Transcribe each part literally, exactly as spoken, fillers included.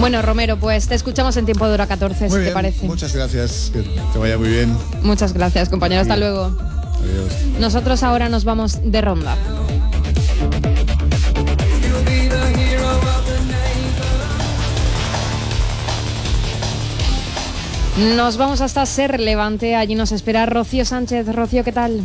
Bueno, Romero, pues te escuchamos en tiempo de hora catorce, muy si bien, te parece. Muchas gracias, que te vaya muy bien. Muchas gracias, compañero, hasta luego. Adiós. Nosotros ahora nos vamos de ronda. Nos vamos hasta Ser Levante, allí nos espera Rocío Sánchez. Rocío, ¿qué tal?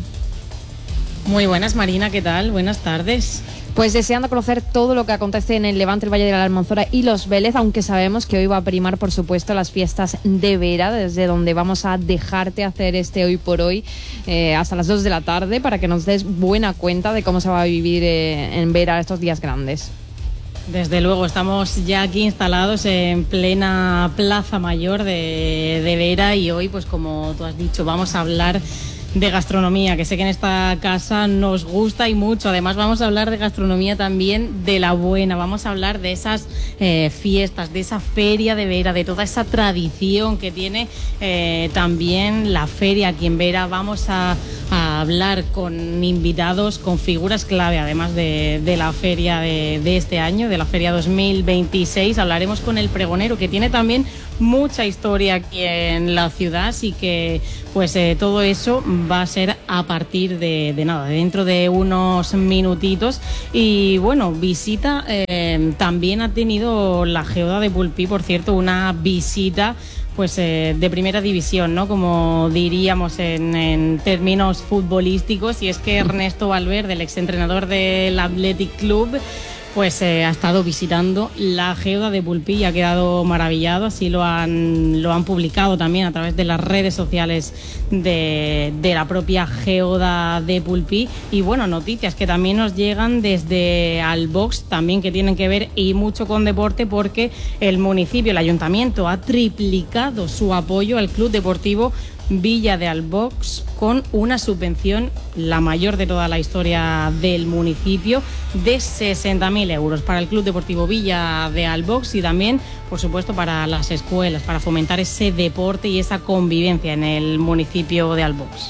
Muy buenas, Marina, ¿qué tal? Buenas tardes. Pues deseando conocer todo lo que acontece en el Levante, el Valle de la Almanzora y Los Vélez, aunque sabemos que hoy va a primar, por supuesto, las fiestas de Vera, desde donde vamos a dejarte hacer este hoy por hoy eh, hasta las dos de la tarde, para que nos des buena cuenta de cómo se va a vivir eh, en Vera estos días grandes. Desde luego, estamos ya aquí instalados en plena Plaza Mayor de, de Vera y hoy, pues como tú has dicho, vamos a hablar de gastronomía, que sé que en esta casa nos gusta y mucho. Además vamos a hablar de gastronomía también de la buena, vamos a hablar de esas eh, fiestas, de esa feria de Vera, de toda esa tradición que tiene eh, también la feria aquí en Vera. Vamos a, a hablar con invitados, con figuras clave, además de, de la feria de, de este año, de la feria dos mil veintiséis. Hablaremos con el pregonero, que tiene también mucha historia aquí en la ciudad, así que pues eh, todo eso va a ser a partir de, de nada, dentro de unos minutitos. Y bueno, visita eh, también ha tenido la Geoda de Pulpí, por cierto, una visita pues eh, de primera división, ¿no? Como diríamos en, en términos futbolísticos, y es que Ernesto Valverde, el exentrenador del Athletic Club, pues eh, ha estado visitando la Geoda de Pulpí y ha quedado maravillado. Así lo han, lo han publicado también a través de las redes sociales de, de la propia Geoda de Pulpí. Y bueno, noticias que también nos llegan desde Albox, también que tienen que ver y mucho con deporte, porque el municipio, el ayuntamiento, ha triplicado su apoyo al Club Deportivo Villa de Albox con una subvención, la mayor de toda la historia del municipio, de sesenta mil euros para el Club Deportivo Villa de Albox y también, por supuesto, para las escuelas, para fomentar ese deporte y esa convivencia en el municipio de Albox.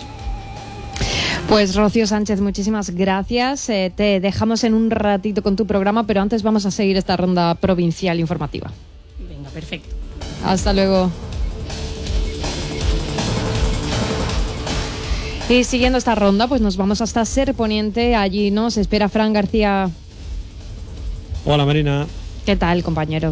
Pues Rocío Sánchez, muchísimas gracias. Eh, te dejamos en un ratito con tu programa, pero antes vamos a seguir esta ronda provincial informativa. Venga, perfecto. Hasta luego. Y siguiendo esta ronda, pues nos vamos hasta Ser Poniente. Allí nos espera Fran García. Hola, Marina. ¿Qué tal, compañero?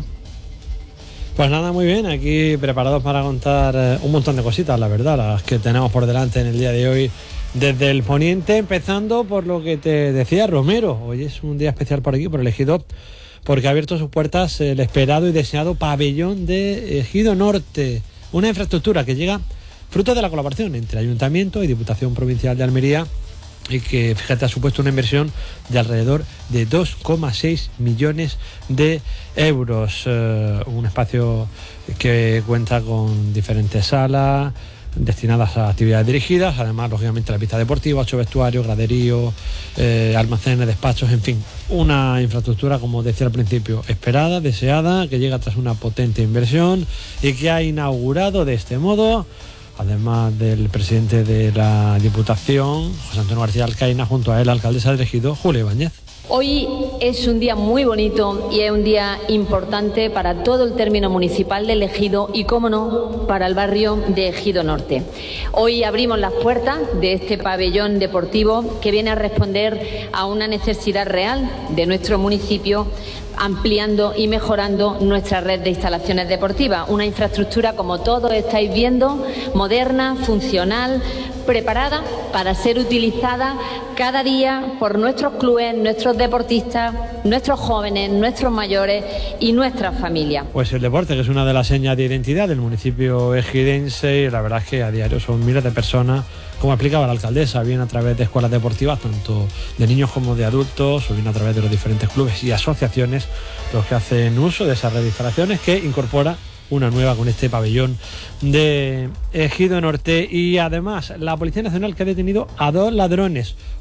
Pues nada, muy bien. Aquí preparados para contar eh, un montón de cositas, la verdad, las que tenemos por delante en el día de hoy desde el Poniente, empezando por lo que te decía Romero. Hoy es un día especial por aquí, por el Ejido, porque ha abierto sus puertas el esperado y deseado pabellón de Ejido Norte, una infraestructura que llega fruto de la colaboración entre Ayuntamiento y Diputación Provincial de Almería, y que, fíjate, ha supuesto una inversión de alrededor de dos coma seis millones de euros. Eh, un espacio que cuenta con diferentes salas destinadas a actividades dirigidas, además, lógicamente, la pista deportiva, ocho vestuarios, graderío, eh, almacenes, despachos, en fin, una infraestructura, como decía al principio, esperada, deseada, que llega tras una potente inversión y que ha inaugurado de este modo, además del presidente de la Diputación, José Antonio García Alcaina, junto a él, la alcaldesa de Ejido, Julia Ibáñez. Hoy es un día muy bonito y es un día importante para todo el término municipal del Ejido y, cómo no, para el barrio de Ejido Norte. Hoy abrimos las puertas de este pabellón deportivo que viene a responder a una necesidad real de nuestro municipio, ampliando y mejorando nuestra red de instalaciones deportivas. Una infraestructura, como todos estáis viendo, moderna, funcional, preparada para ser utilizada cada día por nuestros clubes, nuestros deportistas, nuestros jóvenes, nuestros mayores y nuestras familias. Pues el deporte, que es una de las señas de identidad del municipio ejidense, y la verdad es que a diario son miles de personas, como explicaba la alcaldesa, bien a través de escuelas deportivas, tanto de niños como de adultos, o bien a través de los diferentes clubes y asociaciones, los que hacen uso de esas redes de instalaciones, que incorpora una nueva con este pabellón de Ejido Norte. Y además, la Policía Nacional, que ha detenido a dos ladrones,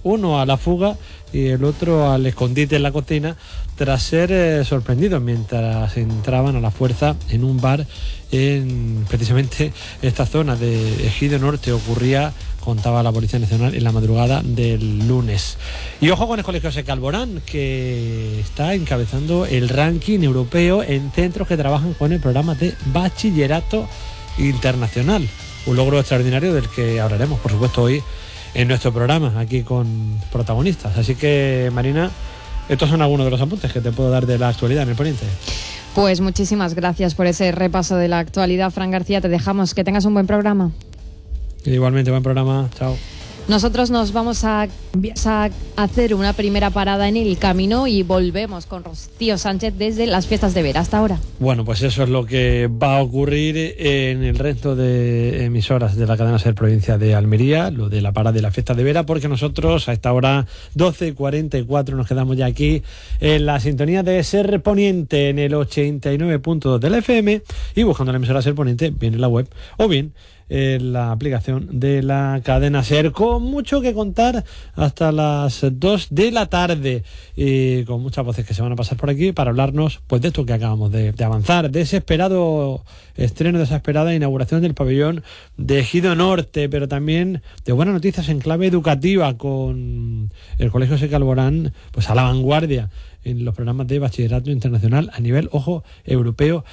uno a la fuga y el otro al escondite en la cocina, tras ser eh, sorprendidos mientras entraban a la fuerza en un bar en precisamente esta zona de Ejido Norte. Ocurría, contaba la Policía Nacional, en la madrugada del lunes. Y ojo con el Colegio Seca Alborán, que está encabezando el ranking europeo en centros que trabajan con el programa de bachillerato internacional. Un logro extraordinario del que hablaremos, por supuesto, hoy en nuestro programa, aquí con protagonistas. Así que, Marina, estos son algunos de los apuntes que te puedo dar de la actualidad en el Poniente. Pues muchísimas gracias por ese repaso de la actualidad, Fran García. Te dejamos, que tengas un buen programa. Igualmente, buen programa. Chao. Nosotros nos vamos a, a hacer una primera parada en el camino y volvemos con Rocío Sánchez desde las fiestas de Vera. Hasta ahora. Bueno, pues eso es lo que va a ocurrir en el resto de emisoras de la cadena SER provincia de Almería, lo de la parada de las fiestas de Vera, porque nosotros a esta hora doce y cuarenta y cuatro nos quedamos ya aquí en la sintonía de SER Poniente en el ochenta y nueve punto dos de la F M, y buscando la emisora SER Poniente bien en la web o bien en la aplicación de la cadena SER, con mucho que contar hasta las dos de la tarde y con muchas voces que se van a pasar por aquí para hablarnos pues de esto que acabamos de, de avanzar, de ese esperado estreno, de esa esperada inauguración del pabellón de Ejido Norte, pero también de buenas noticias en clave educativa, con el Colegio Seca Alborán pues a la vanguardia en los programas de bachillerato internacional a nivel, ojo, europeo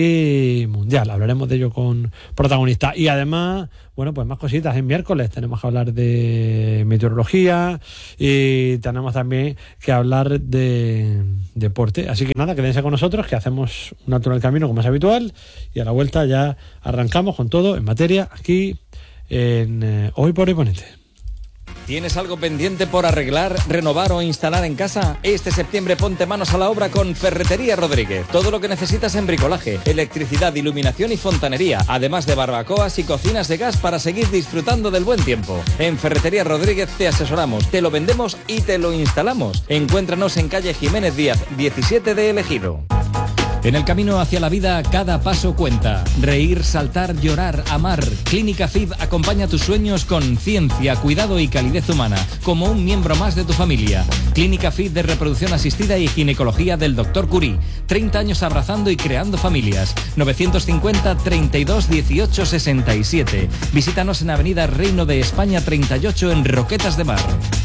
y mundial. Hablaremos de ello con protagonistas. Y además, bueno, pues más cositas. En miércoles tenemos que hablar de meteorología y tenemos también que hablar de deporte. Así que nada, quédense con nosotros, que hacemos un alto en el camino como es habitual, y a la vuelta ya arrancamos con todo en materia aquí en eh, Hoy por Hoy Poniente. ¿Tienes algo pendiente por arreglar, renovar o instalar en casa? Este septiembre ponte manos a la obra con Ferretería Rodríguez. Todo lo que necesitas en bricolaje, electricidad, iluminación y fontanería, además de barbacoas y cocinas de gas para seguir disfrutando del buen tiempo. En Ferretería Rodríguez te asesoramos, te lo vendemos y te lo instalamos. Encuéntranos en calle Jiménez Díaz, diecisiete de El Ejido. En el camino hacia la vida, cada paso cuenta. Reír, saltar, llorar, amar. Clínica F I D acompaña tus sueños con ciencia, cuidado y calidez humana, como un miembro más de tu familia. Clínica F I D de reproducción asistida y ginecología del doctor Curie. treinta años abrazando y creando familias. novecientos cincuenta, treinta y dos, dieciocho, sesenta y siete. Visítanos en Avenida Reino de España treinta y ocho en Roquetas de Mar.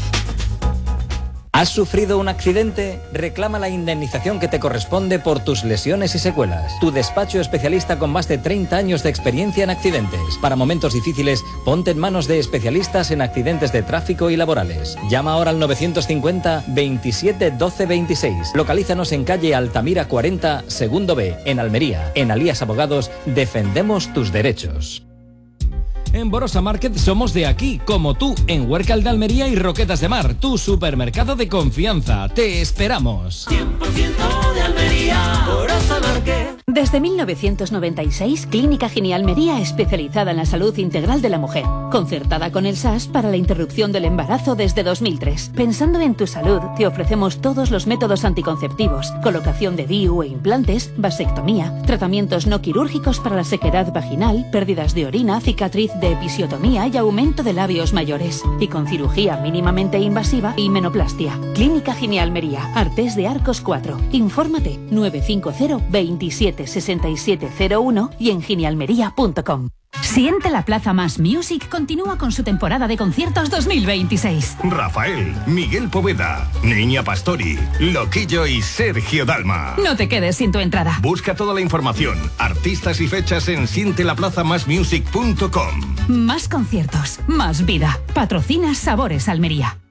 ¿Has sufrido un accidente? Reclama la indemnización que te corresponde por tus lesiones y secuelas. Tu despacho especialista con más de treinta años de experiencia en accidentes. Para momentos difíciles, ponte en manos de especialistas en accidentes de tráfico y laborales. Llama ahora al novecientos cincuenta, veintisiete, doce, veintiséis. Localízanos en calle Altamira cuarenta, segundo B, en Almería. En Alías Abogados, defendemos tus derechos. En Borosa Market somos de aquí, como tú, en Huércal de Almería y Roquetas de Mar, tu supermercado de confianza. Te esperamos. cien por ciento de Almería, Borosa Market. Desde mil novecientos noventa y seis, Clínica Gini Almería, especializada en la salud integral de la mujer, concertada con el S A S para la interrupción del embarazo desde dos mil tres. Pensando en tu salud, te ofrecemos todos los métodos anticonceptivos, colocación de D I U e implantes, vasectomía, tratamientos no quirúrgicos para la sequedad vaginal, pérdidas de orina, cicatriz de episiotomía y aumento de labios mayores, y con cirugía mínimamente invasiva y menoplastia. Clínica Gini Almería, Artés de Arcos cuatro. Infórmate nueve cinco cero, veintisiete, sesenta y siete cero uno y en ginialmería punto com. Siente la Plaza Más Music continúa con su temporada de conciertos dos mil veintiséis. Rafael, Miguel Poveda, Niña Pastori, Loquillo y Sergio Dalma. No te quedes sin tu entrada. Busca toda la información, artistas y fechas en siente la plaza más music punto com. Más conciertos, más vida. Patrocina Sabores Almería.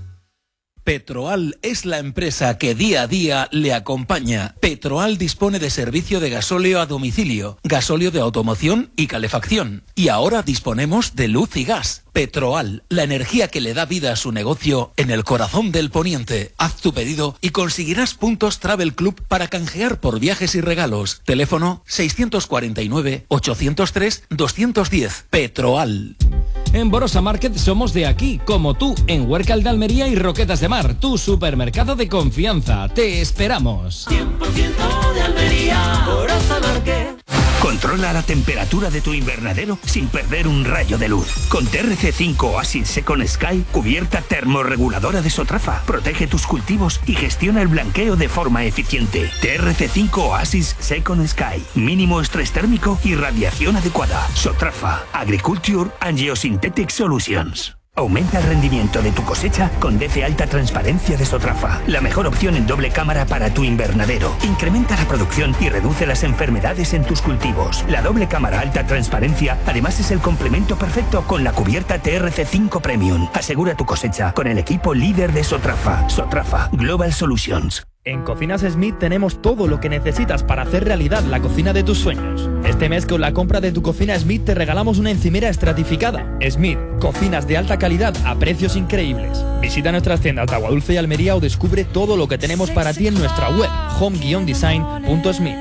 Petroal es la empresa que día a día le acompaña. Petroal dispone de servicio de gasóleo a domicilio, gasóleo de automoción y calefacción. Y ahora disponemos de luz y gas. Petroal, la energía que le da vida a su negocio en el corazón del poniente. Haz tu pedido y conseguirás puntos Travel Club para canjear por viajes y regalos. Teléfono seiscientos cuarenta y nueve, ochocientos tres, doscientos diez. Petroal. En Borosa Market somos de aquí, como tú, en Huércal de Almería y Roquetas de Mar, tu supermercado de confianza. Te esperamos. cien por ciento de Almería, Borosa Market. Control Controla la temperatura de tu invernadero sin perder un rayo de luz. Con T R C cinco Oasis Second Sky, cubierta termorreguladora de Sotrafa. Protege tus cultivos y gestiona el blanqueo de forma eficiente. T R C cinco Oasis Second Sky. Mínimo estrés térmico y radiación adecuada. Sotrafa. Agriculture and Geosynthetic Solutions. Aumenta el rendimiento de tu cosecha con D C Alta Transparencia de Sotrafa, la mejor opción en doble cámara para tu invernadero. Incrementa la producción y reduce las enfermedades en tus cultivos. La doble cámara Alta Transparencia además es el complemento perfecto con la cubierta T R C cinco Premium. Asegura tu cosecha con el equipo líder de Sotrafa. Sotrafa Global Solutions. En Cocinas Smith tenemos todo lo que necesitas para hacer realidad la cocina de tus sueños. Este mes con la compra de tu cocina Smith te regalamos una encimera estratificada. Smith, cocinas de alta calidad a precios increíbles. Visita nuestras tiendas de Aguadulce y Almería o descubre todo lo que tenemos para ti en nuestra web home guion design punto smith.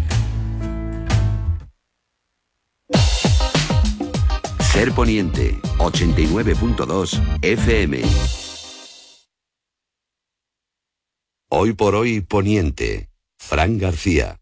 Ser Poniente, ochenta y nueve punto dos F M. Hoy por hoy Poniente, Fran García.